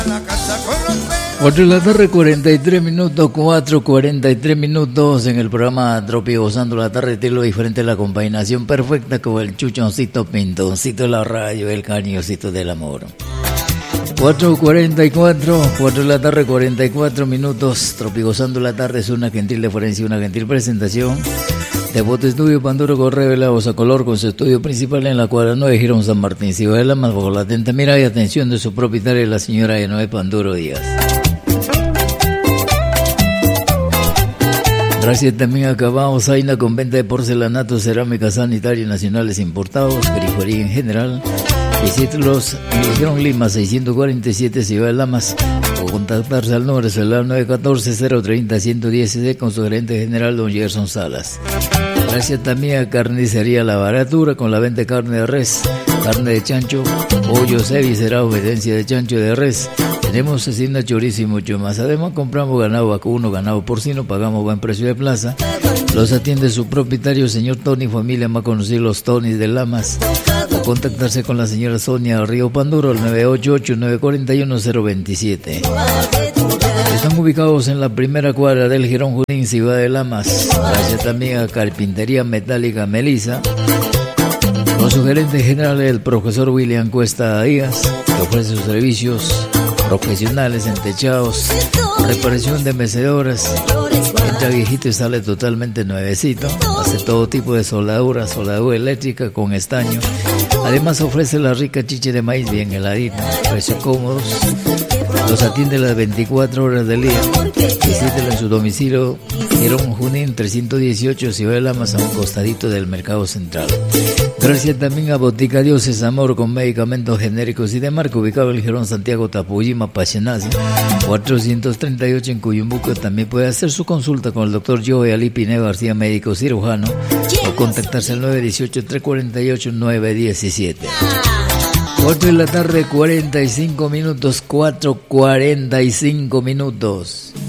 4 de la tarde, 43 minutos, 4:43 minutos en el programa Tropi Gozando la Tarde, estilo diferente, la combinación perfecta con el chuchoncito, pintoncito de la radio, el cariñosito del amor. 4:44, 4 de la tarde, 44 minutos, Tropi Gozando la Tarde es una gentil deferencia, una gentil presentación de Bote Estudio Panduro Correa de la Voz a Color, con su estudio principal en la cuadra 9 Girón San Martín, Ciudad de Lamas, bajo la atenta mirada y atención de su propietaria, la señora Enoe Panduro Díaz. Gracias también a Cabao Zaina, con venta de porcelanato, cerámica sanitaria, nacionales importados, grifería en general. Visítelos en Girón Lima 647, Ciudad de Lamas, o contactarse al número celular 914-030-110 con su gerente general, don Gerson Salas. Gracias también a Carnicería La Baratura, con la venta de carne de res, carne de chancho, pollo, viscerado, obediencia de chancho, de res. Tenemos cecina, chorizo y mucho más. Además, compramos ganado vacuno, ganado porcino, pagamos buen precio de plaza. Los atiende su propietario, señor Tony, familia más conocido, los Tonys de Lamas. O contactarse con la señora Sonia Río Panduro al 988-941-027. Están ubicados en la primera cuadra del Girón Junín, Ciudad de Lamas. Gracias también a Carpintería Metálica Melisa, con su gerente general, el profesor William Cuesta Díaz, que ofrece sus servicios profesionales en techados, reparación de mecedoras. Entra viejito y sale totalmente nuevecito. Hace todo tipo de soldadura eléctrica con estaño. Además ofrece la rica chicha de maíz bien heladita, precios cómodos. Los atiende las 24 horas del día. Visítelo en su domicilio, Girón Junín 318, Ciudad de Lamas, a un costadito del Mercado Central. Gracias también a Botica Dioses Amor, con medicamentos genéricos y de marca, ubicado en el Girón Santiago Tapuyima, Pachenazi 438 en Cuyumbuco. También puede hacer su consulta con el doctor Joe Ali Pineo García, médico cirujano, o contactarse al 918-348-917. 4 de la tarde, 45 minutos, 4:45 minutos.